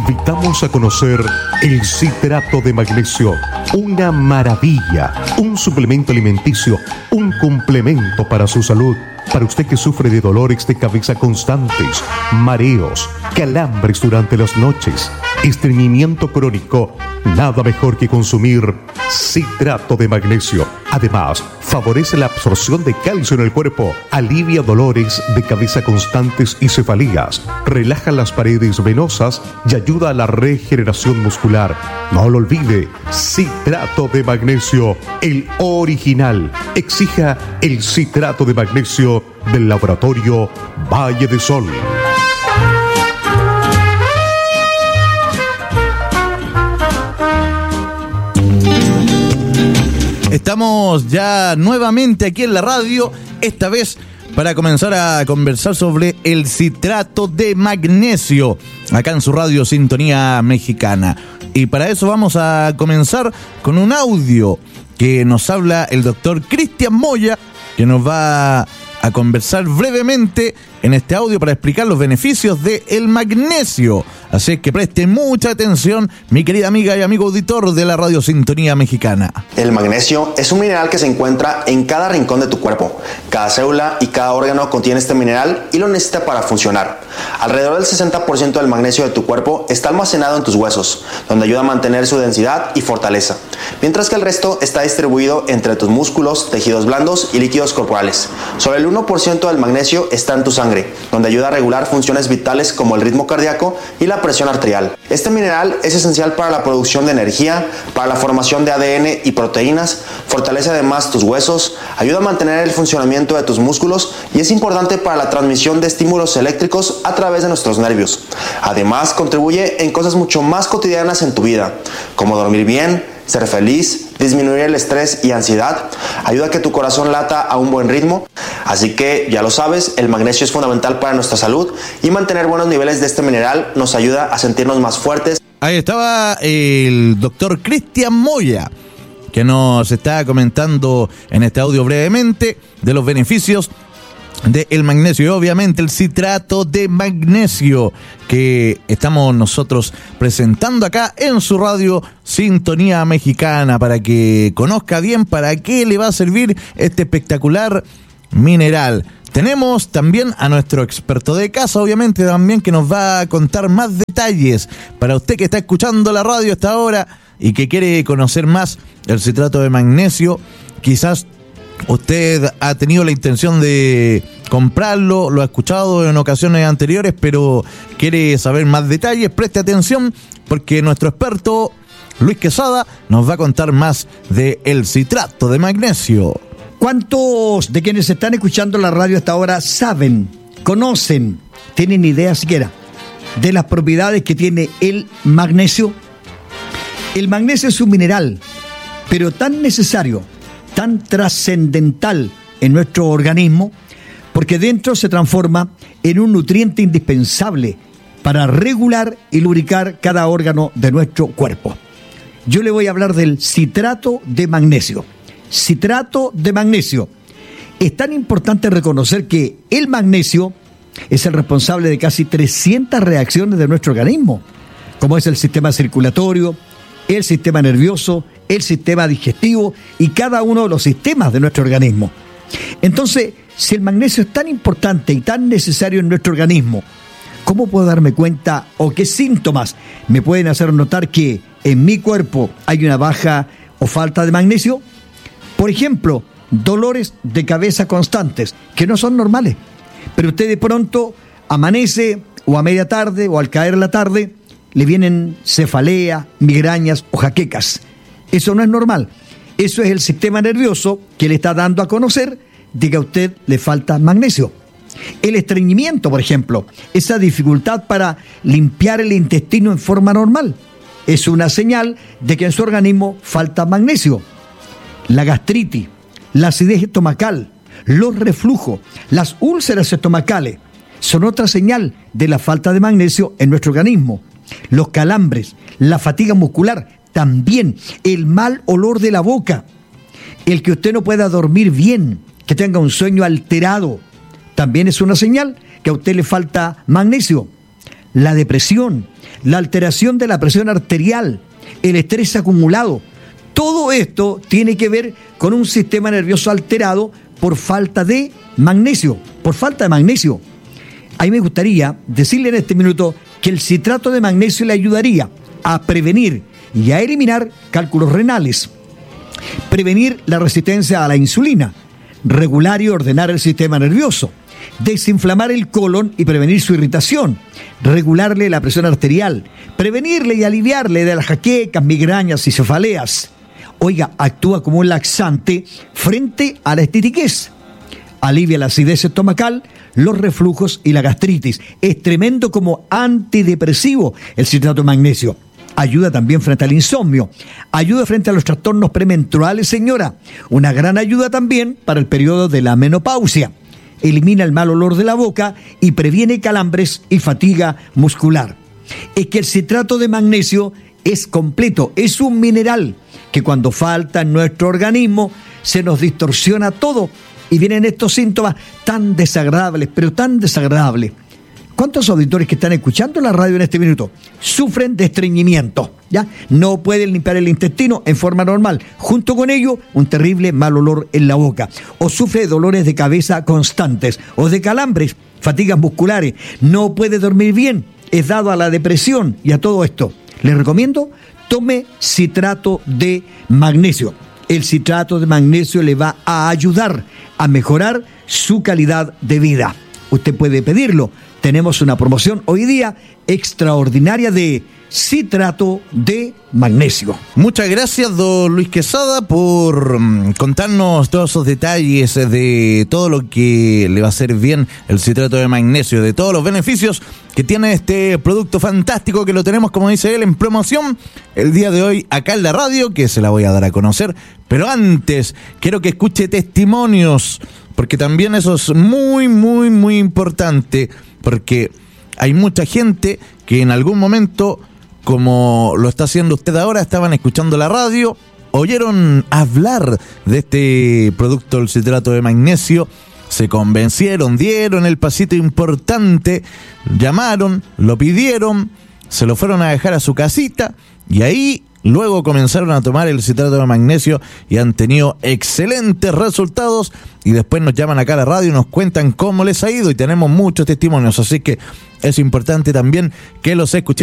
invitamos a conocer el citrato de magnesio. Una maravilla, un suplemento alimenticio, un complemento para su salud. Para usted que sufre de dolores de cabeza constantes, mareos, calambres durante las noches, estreñimiento crónico, nada mejor que consumir citrato de magnesio. Además, favorece la absorción de calcio en el cuerpo, alivia dolores de cabeza constantes y cefalías, relaja las paredes venosas y ayuda a la regeneración muscular. No lo olvide, citrato de magnesio, el original. Exija el citrato de magnesio del laboratorio Valle de Sol. Estamos ya nuevamente aquí en la radio, esta vez para comenzar a conversar sobre el citrato de magnesio, acá en su radio Sintonía Mexicana. Y para eso vamos a comenzar con un audio que nos habla el doctor Cristian Moya, que nos va a conversar brevemente en este audio para explicar los beneficios del magnesio. Así que presten mucha atención, mi querida amiga y amigo auditor de la radio Sintonía Mexicana. El magnesio es un mineral que se encuentra en cada rincón de tu cuerpo. Cada célula y cada órgano contiene este mineral y lo necesita para funcionar. Alrededor del 60% del magnesio de tu cuerpo está almacenado en tus huesos, donde ayuda a mantener su densidad y fortaleza, mientras que el resto está distribuido entre tus músculos, tejidos blandos y líquidos corporales. Sobre el 1% del magnesio está en tu sangre, donde ayuda a regular funciones vitales como el ritmo cardíaco y la presión arterial. Este mineral es esencial para la producción de energía, para la formación de ADN y proteínas, fortalece además tus huesos, ayuda a mantener el funcionamiento de tus músculos y es importante para la transmisión de estímulos eléctricos a través de nuestros nervios. Además, contribuye en cosas mucho más cotidianas en tu vida, como dormir bien, ser feliz, disminuir el estrés y ansiedad, ayuda a que tu corazón lata a un buen ritmo. Así que ya lo sabes, el magnesio es fundamental para nuestra salud y mantener buenos niveles de este mineral nos ayuda a sentirnos más fuertes. Ahí estaba el doctor Cristian Moya, que nos está comentando en este audio brevemente de los beneficios del magnesio y obviamente el citrato de magnesio que estamos nosotros presentando acá en su radio Sintonía Mexicana, para que conozca bien para qué le va a servir este espectacular mineral. Tenemos también a nuestro experto de casa, obviamente también, que nos va a contar más detalles para usted que está escuchando la radio hasta ahora y que quiere conocer más el citrato de magnesio. Quizás usted ha tenido la intención de comprarlo, lo ha escuchado en ocasiones anteriores, pero quiere saber más detalles. Preste atención porque nuestro experto Luis Quesada nos va a contar más del citrato de magnesio. ¿Cuántos de quienes están escuchando la radio hasta ahora saben, conocen, tienen idea siquiera de las propiedades que tiene el magnesio? El magnesio es un mineral, pero tan necesario, tan trascendental en nuestro organismo, porque dentro se transforma en un nutriente indispensable para regular y lubricar cada órgano de nuestro cuerpo. Yo le voy a hablar del citrato de magnesio. Citrato de magnesio. Es tan importante reconocer que el magnesio es el responsable de casi 300 reacciones de nuestro organismo, como es el sistema circulatorio, el sistema nervioso, el sistema digestivo y cada uno de los sistemas de nuestro organismo. Entonces, si el magnesio es tan importante y tan necesario en nuestro organismo, ¿cómo puedo darme cuenta o qué síntomas me pueden hacer notar que en mi cuerpo hay una baja o falta de magnesio? Por ejemplo, dolores de cabeza constantes, que no son normales, pero usted de pronto amanece o a media tarde o al caer la tarde le vienen cefalea, migrañas o jaquecas. Eso no es normal. Eso es el sistema nervioso que le está dando a conocer de que a usted le falta magnesio. El estreñimiento, por ejemplo, esa dificultad para limpiar el intestino en forma normal, es una señal de que en su organismo falta magnesio. La gastritis, la acidez estomacal, los reflujos, las úlceras estomacales son otra señal de la falta de magnesio en nuestro organismo. Los calambres, la fatiga muscular, también el mal olor de la boca, el que usted no pueda dormir bien, que tenga un sueño alterado, también es una señal que a usted le falta magnesio. la depresión, la alteración de la presión arterial, el estrés acumulado. Todo esto tiene que ver con un sistema nervioso alterado por falta de magnesio, A mí me gustaría decirle en este minuto que el citrato de magnesio le ayudaría a prevenir y a eliminar cálculos renales, prevenir la resistencia a la insulina, regular y ordenar el sistema nervioso, desinflamar el colon y prevenir su irritación, regularle la presión arterial, prevenirle y aliviarle de las jaquecas, migrañas y cefaleas. Oiga, actúa como un laxante frente a la estitiquez. Alivia la acidez estomacal, los reflujos y la gastritis. Es tremendo como antidepresivo el citrato de magnesio. Ayuda también frente al insomnio. Ayuda frente a los trastornos premenstruales, señora. Una gran ayuda también para el periodo de la menopausia. Elimina el mal olor de la boca y previene calambres y fatiga muscular. Es que el citrato de magnesio es completo, es un mineral que cuando falta en nuestro organismo se nos distorsiona todo y vienen estos síntomas tan desagradables, pero tan desagradables. ¿Cuántos auditores que están escuchando la radio en este minuto sufren de estreñimiento? ¿Ya? No pueden limpiar el intestino en forma normal. Junto con ello, un terrible mal olor en la boca. O sufre de dolores de cabeza constantes, o de calambres, fatigas musculares. No puede dormir bien. Es dado a la depresión y a todo esto. Les recomiendo, tome citrato de magnesio. El citrato de magnesio le va a ayudar a mejorar su calidad de vida. Usted puede pedirlo. Tenemos una promoción hoy día extraordinaria de citrato de magnesio. Muchas gracias, don Luis Quesada, por contarnos todos esos detalles de todo lo que le va a hacer bien el citrato de magnesio, de todos los beneficios que tiene este producto fantástico que lo tenemos, como dice él, en promoción el día de hoy acá en la radio, que se la voy a dar a conocer. Pero antes, quiero que escuche testimonios, porque también eso es muy, muy, muy importante, porque hay mucha gente que en algún momento, como lo está haciendo usted ahora, estaban escuchando la radio, oyeron hablar de este producto, el citrato de magnesio, se convencieron, dieron el pasito importante, llamaron, lo pidieron, se lo fueron a dejar a su casita y ahí luego comenzaron a tomar el citrato de magnesio y han tenido excelentes resultados y después nos llaman acá a la radio y nos cuentan cómo les ha ido y tenemos muchos testimonios, así que es importante también que los escuchen.